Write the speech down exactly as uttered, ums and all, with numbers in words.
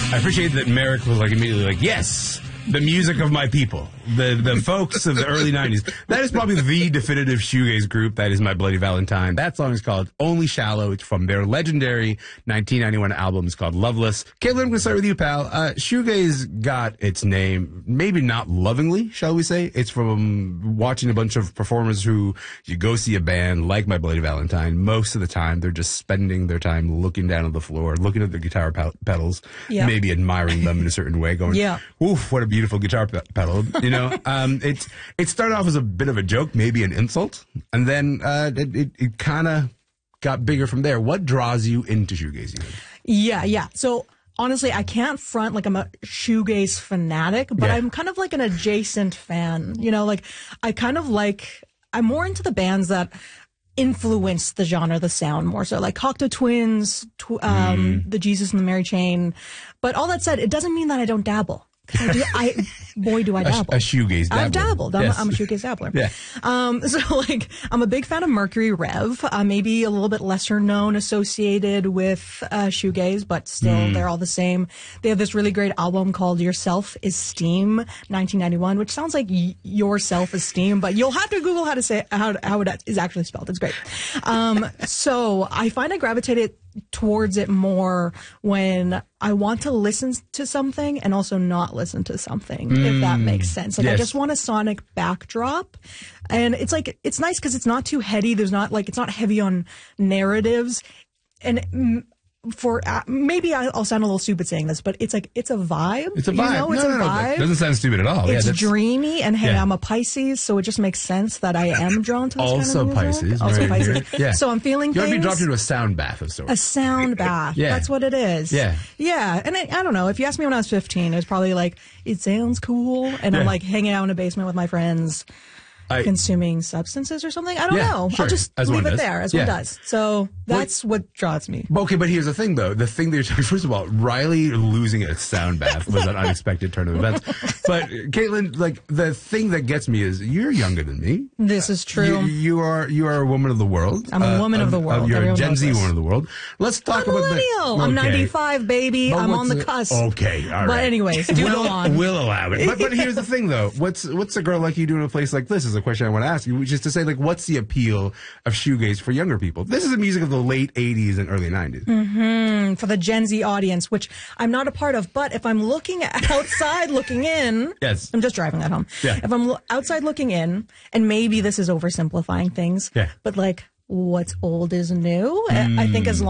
I appreciate that Merrick was like immediately like, yes, the music of my people, the the folks of the early nineties. That is probably the definitive shoegaze group. That is My Bloody Valentine. That song is called Only Shallow. It's from their legendary nineteen ninety-one album. It's called Loveless. Caitlin, I'm going to start with you, pal. Uh, shoegaze got its name, maybe not lovingly, shall we say. It's from watching a bunch of performers who you go see a band like My Bloody Valentine. Most of the time, they're just spending their time looking down at the floor, looking at the guitar pe- pedals, yep. maybe admiring them in a certain way, going, yeah. oof, what a beautiful guitar pe- pedal. You know, um, it's it started off as a bit of a joke, maybe an insult, and then uh, it, it, it kind of got bigger from there. What draws you into shoegazing? Yeah, yeah. So honestly, I can't front like I'm a shoegaze fanatic, but Yeah. I'm kind of like an adjacent fan. You know, like I kind of like, I'm more into the bands that influence the genre, the sound more so, like Cocteau Twins, tw- um, Mm. the Jesus and the Mary Chain. But all that said, it doesn't mean that I don't dabble. I do, I, boy, do I dabble. A, a shoegaze dabbler. I've dabbled. I'm, Yes. a, I'm a shoegaze dabbler. Yeah. Um, so like, I'm a big fan of Mercury Rev, uh, maybe a little bit lesser known associated with, uh, shoegaze, but still Mm. they're all the same. They have this really great album called Your Self-Esteem, nineteen ninety-one, which sounds like y- your self-esteem, but you'll have to Google how to say, how, how it is actually spelled. It's great. Um, so I find I gravitated towards it more when I want to listen to something and also not listen to something, mm. if that makes sense. Like yes. I just want a sonic backdrop, and it's like, it's nice because it's not too heady. There's not like, it's not heavy on narratives, and mm, for uh, maybe I'll sound a little stupid saying this, but it's like, it's a vibe. It's a vibe. You know, it's no, a no, no, vibe. That doesn't sound stupid at all. It's yeah, dreamy, and hey, yeah. I'm a Pisces, so it just makes sense that I am drawn to this also kind of music. Pisces. Also right Pisces. here. Yeah. So I'm feeling You want to be things. dropped into a sound bath of sorts. A sound bath. Yeah. That's what it is. Yeah. Yeah. And I, I don't know. If you asked me when I was fifteen, it was probably like, it sounds cool. And Yeah. I'm like hanging out in a basement with my friends, I, consuming substances or something. I don't Yeah, know. sure. I'll just As leave one it does. there, as Yeah. one does. So that's what draws me. Okay, but here's the thing, though. The thing that you're talking, first of all, Riley losing a sound bath was an unexpected turn of events. But, Caitlin, like, the thing that gets me is you're younger than me. This is true. You, you are you are a woman of the world. I'm a woman of the world. You're Everyone a Gen knows Z this. woman of the world. Let's talk I'm about millennial. the... I'm okay. ninety-five, baby. But I'm what's on the the- cusp. Okay, all right. But anyways, do we'll, go on. We'll allow it. But, but here's the thing, though. What's what's a girl like you do in a place like this is a question I want to ask you, which is to say, like, what's the appeal of shoegaze for younger people? This is the music of the late eighties and early nineties. Mm-hmm. For the Gen Z audience, which I'm not a part of, but if I'm looking outside looking in, yes. I'm just driving that home. Yeah. If I'm lo- outside looking in, and maybe this is oversimplifying things, yeah. but like, what's old is new. Mm. I think as long